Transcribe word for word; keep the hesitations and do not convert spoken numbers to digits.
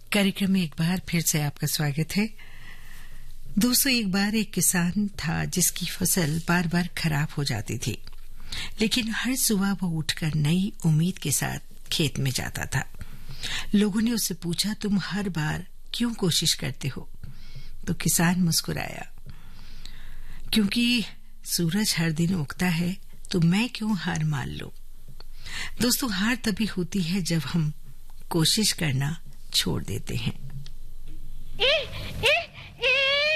कार्यक्रम में एक बार फिर से आपका स्वागत है। दोस्तों, एक बार एक किसान था जिसकी फसल बार बार खराब हो जाती थी, लेकिन हर सुबह वो उठकर नई उम्मीद के साथ खेत में जाता था। लोगों ने उससे पूछा, तुम हर बार क्यों कोशिश करते हो? तो किसान मुस्कुराया, क्योंकि सूरज हर दिन उगता है तो मैं क्यों हार मान लूं। दोस्तों, हार तभी होती है जब हम कोशिश करना छोड़ देते हैं।